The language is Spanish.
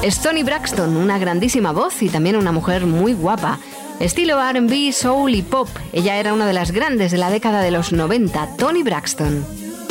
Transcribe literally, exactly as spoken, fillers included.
Es Toni Braxton, una grandísima voz y también una mujer muy guapa. Estilo R and B, soul y pop. Ella era una de las grandes de la década de los noventa, Toni Braxton.